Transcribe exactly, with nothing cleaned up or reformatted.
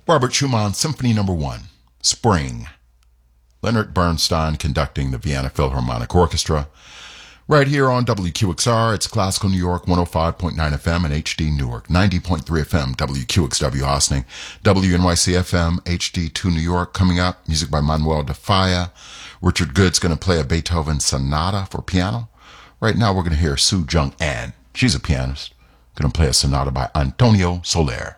Robert Schumann, Symphony Number One, Spring. Leonard Bernstein conducting the Vienna Philharmonic Orchestra. Right here on W Q X R, it's Classical New York, one oh five point nine F M and H D Newark, ninety point three F M, W Q X W Austin, W N Y C F M, H D two New York. Coming up, music by Manuel de Falla. Richard Good's going to play a Beethoven sonata for piano. Right now, we're going to hear Sue Jung An. She's a pianist. Going to play a sonata by Antonio Soler.